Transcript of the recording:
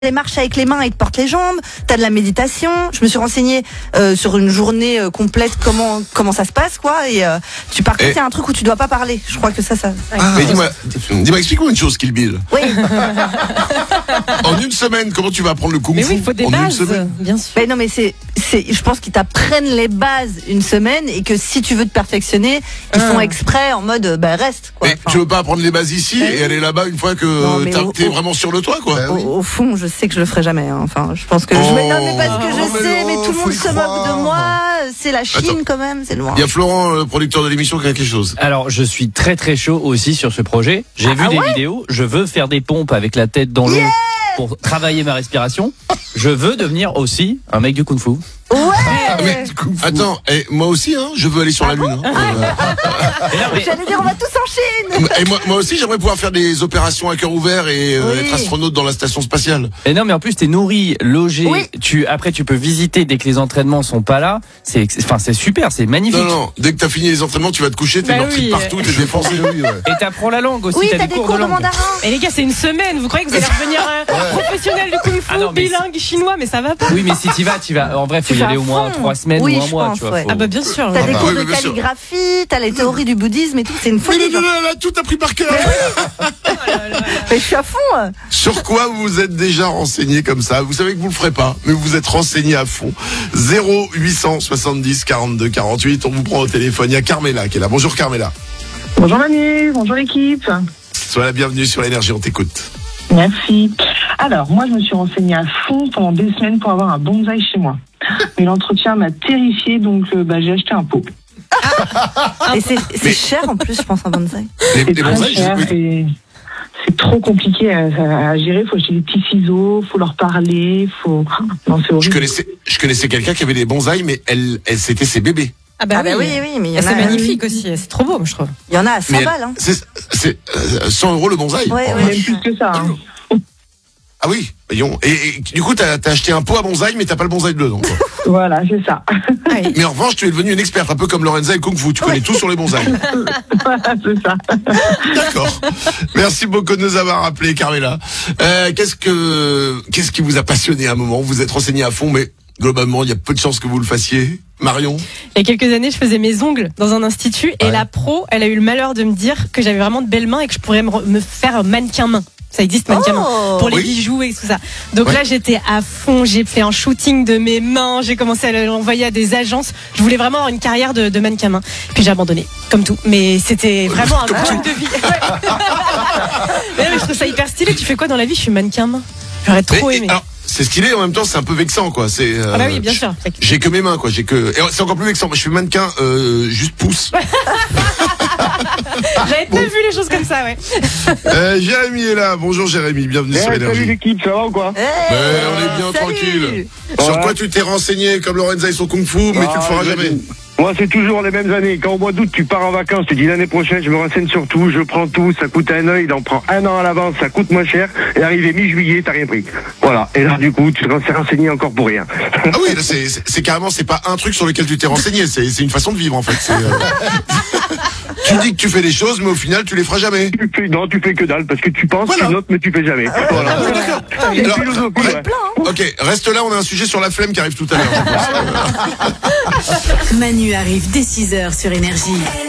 Des marches avec les mains et te portes les jambes, t'as de la méditation. Je me suis renseignée sur une journée complète comment ça se passe quoi et tu pars il y a un truc où tu dois pas parler. Je crois que ça. Mais dis-moi, explique-moi une chose, Kill Bill. Oui. En une semaine, comment tu vas apprendre le kung-fu? Mais oui, il faut des bases, bien sûr. Mais non, mais je pense qu'ils t'apprennent les bases une semaine et que si tu veux te perfectionner, ils font exprès en mode reste quoi. Mais tu veux pas apprendre les bases ici et aller là-bas une fois que t'es vraiment sur le toit quoi? Au fond, je sais que je le ferai jamais. Hein. Enfin, je pense que non, mais parce que je sais, mais tout le monde se moque de moi. C'est la Chine quand même, c'est loin. Il y a Florent, le producteur de l'émission, qui a quelque chose. Alors, je suis très très chaud aussi sur ce projet. J'ai vu des vidéos. Je veux faire des pompes avec la tête dans l'eau pour travailler ma respiration. Je veux devenir aussi un mec du kung-fu. Ouais. Attends, moi aussi, je veux aller sur la Lune. J'allais dire, on va tous en Chine. Et moi aussi, j'aimerais pouvoir faire des opérations à cœur ouvert et être astronaute dans la station spatiale. Et non, mais en plus, t'es nourri, logé. Oui. Après, tu peux visiter dès que les entraînements sont pas là. C'est super, c'est magnifique. Non, dès que t'as fini les entraînements, tu vas te coucher, t'es morti partout, t'es défoncé. Et t'apprends la langue aussi. Oui, t'as des cours de mandarin. Et les gars, c'est une semaine. Vous croyez que vous allez revenir professionnel du kung-fu, bilingue chinois, mais ça va pas. Oui, mais si t'y vas. En vrai, faut y aller au moins 3 semaines ou un mois, tu vois. Ah bah bien sûr. T'as des cours de calligraphie, t'as les théories du bouddhisme et tout, c'est une folie. Mais tout a pris par cœur. Mais je suis à fond. Sur quoi vous vous êtes déjà renseigné comme ça? Vous savez que vous le ferez pas, mais vous vous êtes renseigné à fond. 0870 42 48, on vous prend au téléphone. Il y a Carmela qui est là. Bonjour Carmela. Bonjour Manu, bonjour l'équipe. Sois la bienvenue sur l'énergie, on t'écoute. Merci. Alors, moi je me suis renseignée à fond pendant des semaines pour avoir un bonsaï chez moi. Mais l'entretien m'a terrifiée, donc j'ai acheté un pot. Et c'est cher en plus, je pense, un bonsaï. C'est très cher et c'est trop compliqué à gérer. Faut acheter des petits ciseaux, faut leur parler, Non, c'est horrible. Je connaissais quelqu'un qui avait des bonsaïs, mais elle c'était ses bébés. Ah bah oui, mais il y en a. C'est magnifique aussi, c'est trop beau, je trouve. Il y en a à 100 balles. C'est 100 € le bonsaï. Ouais. Même plus que ça. Ah oui, voyons. Et du coup, t'as acheté un pot à bonsaï, mais t'as pas le bonsaï dedans, quoi. Voilà, c'est ça. Mais en revanche, tu es devenue une experte, un peu comme Lorenza et Kung Fu. Tu connais tout sur les bonsaïs. Voilà, c'est ça. D'accord. Merci beaucoup de nous avoir appelé, Carmela. Qu'est-ce qui vous a passionné à un moment? Vous êtes renseigné à fond, mais globalement, il y a peu de chances que vous le fassiez. Marion? Il y a quelques années, je faisais mes ongles dans un institut et la pro, elle a eu le malheur de me dire que j'avais vraiment de belles mains et que je pourrais me faire un mannequin main. Ça existe, mannequin main, pour les bijoux et tout ça. Donc là, j'étais à fond. J'ai fait un shooting de mes mains. J'ai commencé à l'envoyer à des agences. Je voulais vraiment avoir une carrière de mannequin main. Puis j'ai abandonné, comme tout. Mais c'était vraiment un rôle de vie. Mais je trouve ça hyper stylé. Tu fais quoi dans la vie? Je suis mannequin main. J'aurais trop aimé. Alors, c'est stylé, en même temps, c'est un peu vexant, quoi. Ah bah oui, bien sûr. J'ai que mes mains, quoi. Et c'est encore plus vexant. Moi, je suis mannequin, juste pouce. J'avais pas vu les choses comme ça, Jérémy est là. Bonjour Jérémy, bienvenue sur l'énergie. Salut l'équipe, ça va ou quoi? On est bien tranquille. Sur quoi tu t'es renseigné comme Lorenza et son kung fu, mais tu le feras jamais? Moi, c'est toujours les mêmes années. Quand au mois d'août, tu pars en vacances, tu dis l'année prochaine, je me renseigne sur tout, je prends tout, ça coûte un œil, il en prend un an à l'avance, ça coûte moins cher, et arrivé mi-juillet, t'as rien pris. Voilà. Et là, du coup, tu t'es renseigné encore pour rien. Ah oui, là, c'est carrément, c'est pas un truc sur lequel tu t'es renseigné, c'est une façon de vivre, en fait. Tu dis que tu fais des choses, mais au final, tu les feras jamais. Non, tu fais que dalle, parce que tu penses, tu notes, mais tu fais jamais. Voilà. D'accord. Alors, ok, reste là, on a un sujet sur la flemme qui arrive tout à l'heure. Manu arrive dès 6h sur Énergie.